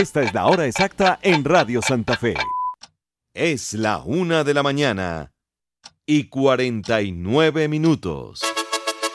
Esta es la hora exacta en Radio Santa Fe. Es la 1:49 a.m.